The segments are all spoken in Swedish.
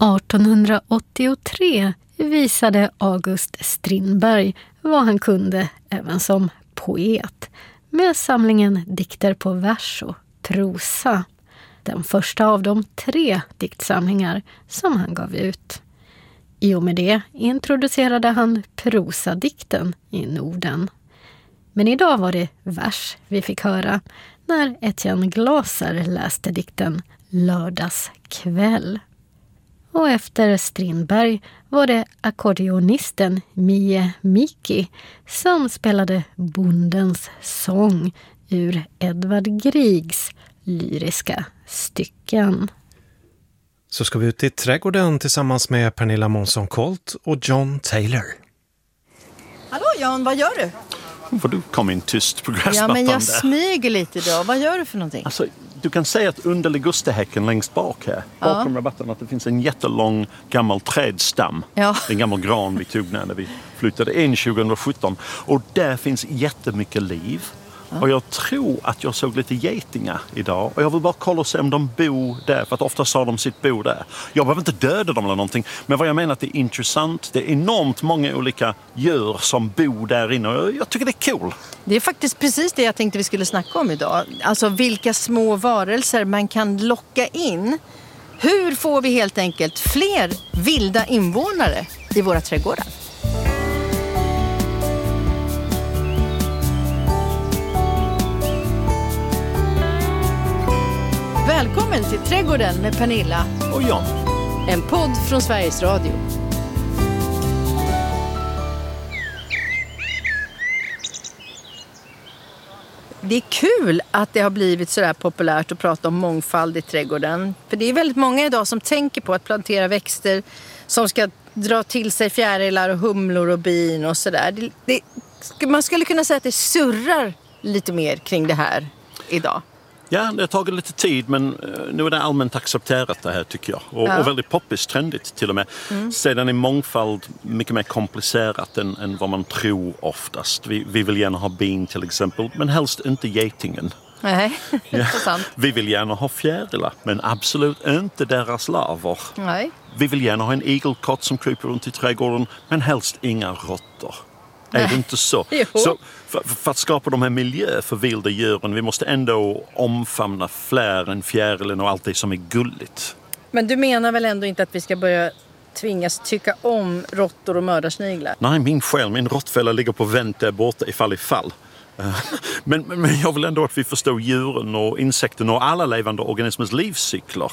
1883 visade August Strindberg vad han kunde även som poet med samlingen dikter på vers och prosa. Den första av de 3 diktsamlingar som han gav ut. I och med det introducerade han prosadikten i Norden. Men idag var det vers vi fick höra när Etienne Glaser läste dikten Lördagskväll. Och efter Strindberg var det ackordionisten Mie Miki som spelade Bondens sång ur Edvard Griegs lyriska stycken. Så ska vi ut i trädgården tillsammans med Pernilla Månsson-Colt och John Taylor. Hallå Jan, vad gör du? Får du komma in tyst på gräsmattan? Ja, men jag smyger lite då. Vad gör du för någonting? Alltså, du kan se att under ligustehäcken längst bak här, bakom rabatten, att det finns en jättelång gammal trädstam. Ja. En gammal gran vi tog när vi flyttade in 2017. Och där finns jättemycket liv. Och jag tror att jag såg lite getingar idag. Och jag vill bara kolla och se om de bor där. För att ofta sa de sitt bo där. Jag behöver inte döda dem eller någonting. Men vad jag menar att det är intressant. Det är enormt många olika djur som bor där inne. Och jag tycker det är cool. Det är faktiskt precis det jag tänkte vi skulle snacka om idag. Alltså vilka små varelser man kan locka in. Hur får vi helt enkelt fler vilda invånare i våra trädgårdar? Välkommen till Trädgården med Pernilla Och John. En podd från Sveriges Radio. Det är kul att det har blivit så där populärt att prata om mångfald i trädgården. För det är väldigt många idag som tänker på att plantera växter som ska dra till sig fjärilar och humlor och bin och sådär. Man skulle kunna säga att det surrar lite mer kring det här idag. Ja, det har tagit lite tid, men nu är det allmänt accepterat det här tycker jag. Och väldigt poppis, trendigt till och med. Sedan är mångfald mycket mer komplicerat än vad man tror oftast. Vi vill gärna ha bin till exempel, men helst inte getingen. Nej, det är sant. Vi vill gärna ha fjärilar, men absolut inte deras larver. Nej. Vi vill gärna ha en igelkott som kryper runt i trädgården, men helst inga råttor. Är det inte så? Så för att skapa de här miljö för vilda djuren, vi måste ändå omfamna fler än fjärilen och allt det som är gulligt. Men du menar väl ändå inte att vi ska börja tvingas tycka om råttor och mördarsniglar? Nej, min råttfälla ligger på vänt där borta ifall. Men jag vill ändå att vi förstår djuren och insekterna och alla levande organismers livscykler.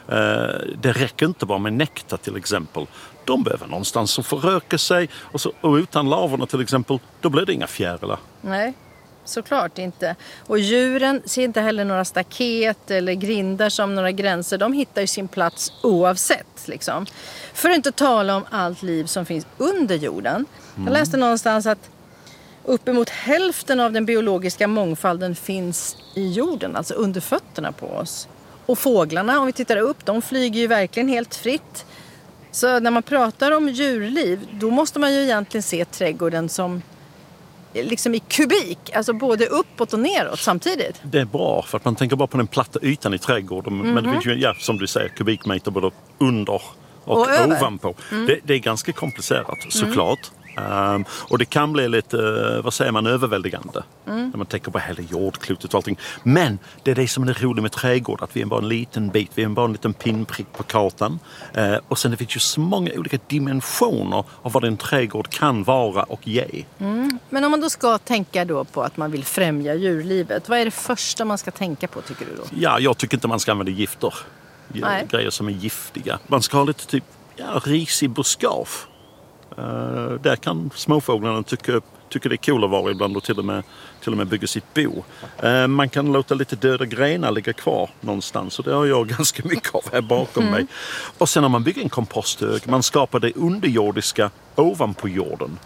Det räcker inte bara med nektar till exempel. De behöver någonstans att föröka sig och utan larverna till exempel, då blir det inga fjärilar. Nej, såklart inte. Och djuren ser inte heller några staket eller grindar som några gränser. De hittar ju sin plats oavsett liksom. För att inte tala om allt liv som finns under jorden. Jag läste någonstans att uppemot hälften av den biologiska mångfalden finns i jorden, alltså under fötterna på oss. Och fåglarna, om vi tittar upp, de flyger ju verkligen helt fritt. Så när man pratar om djurliv, då måste man ju egentligen se trädgården som liksom i kubik, alltså både uppåt och neråt samtidigt. Det är bra, för att man tänker bara på den platta ytan i trädgården. Men det finns ju, som du säger, kubikmeter både under och ovanpå. Det är ganska komplicerat, såklart. Och det kan bli lite, överväldigande. När man tänker på hela jordklotet och allting. Men det är det som är det roliga med trädgård, att vi är bara en liten bit, vi är bara en liten pinprick på kartan. Och sen det finns ju så många olika dimensioner av vad en trädgård kan vara och ge. Men om man då ska tänka då på att man vill främja djurlivet, vad är det första man ska tänka på tycker du då? Ja, jag tycker inte man ska använda gifter. Grejer som är giftiga. Man ska ha lite risig buskage. Där kan småfåglarna tycka det är kul att vara ibland och till och med bygga sitt bo. Man kan låta lite döda grenar ligga kvar någonstans, och det har jag ganska mycket av här bakom mig. Och sen när man bygger en komposthög, man skapar det underjordiska ovanpå jorden.